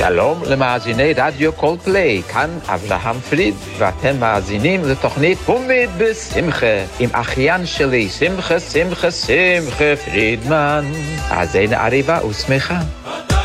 שלום למאזיני רדיו כל פליי, כאן אברהם פריד, ואתם מאזינים לתוכנית פומית בשמחה, עם אחיין שלי, שמחה פרידמן. אז אין עריבה ושמחה.